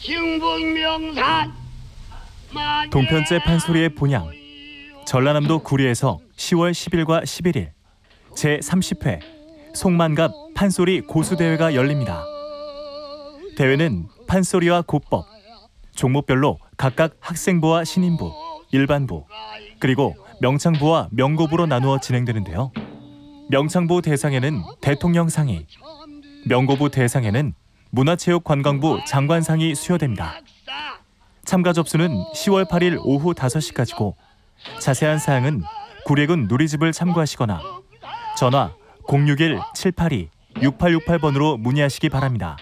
징북명산 동편제 판소리의 본향, 전라남도 구리에서 10월 10일과 11일 제30회 송만갑 판소리 고수대회가 열립니다. 대회는 판소리와 고법, 종목별로 각각 학생부와 신인부, 일반부, 그리고 명창부와 명고부로 나누어 진행되는데요. 명창부 대상에는 대통령상이, 명고부 대상에는 문화체육관광부 장관상이 수여됩니다. 참가 접수는 10월 8일 오후 5시까지고 자세한 사항은 구례군 누리집을 참고하시거나 전화 061-782-6868번으로 문의하시기 바랍니다.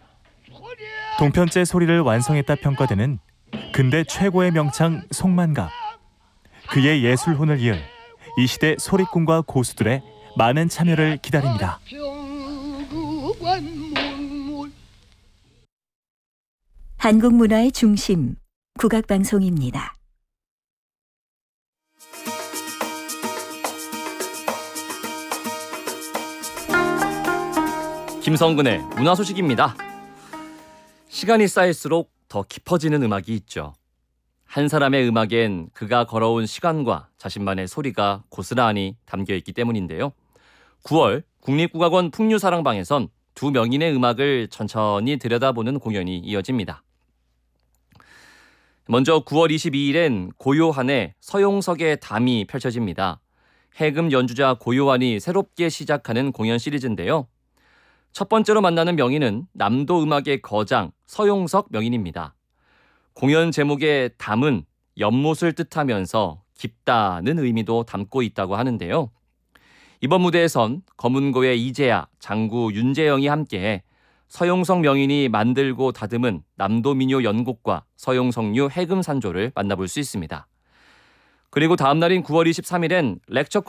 동편제 소리를 완성했다 평가되는 근대 최고의 명창 송만갑. 그의 예술혼을 이을 이 시대 소리꾼과 고수들의 많은 참여를 기다립니다. 한국 문화의 중심, 국악방송입니다. 김성근의 문화 소식입니다. 시간이 쌓일수록 더 깊어지는 음악이 있죠. 한 사람의 음악엔 그가 걸어온 시간과 자신만의 소리가 고스란히 담겨있기 때문인데요. 9월 국립국악원 풍류사랑방에선 두 명인의 음악을 천천히 들여다보는 공연이 이어집니다. 먼저 9월 22일엔 고요한의 서용석의 담이 펼쳐집니다. 해금 연주자 고요한이 새롭게 시작하는 공연 시리즈인데요. 첫 번째로 만나는 명인은 남도 음악의 거장 서용석 명인입니다. 공연 제목의 담은 연못을 뜻하면서 깊다는 의미도 담고 있다고 하는데요. 이번 무대에선 검은고의 이재야, 장구 윤재영이 함께해 서용석 명인이 만들고 다듬은 남도 민요 연곡과 서용석류 해금산조를 만나볼 수 있습니다. 그리고 다음 날인 9월 23일엔 렉처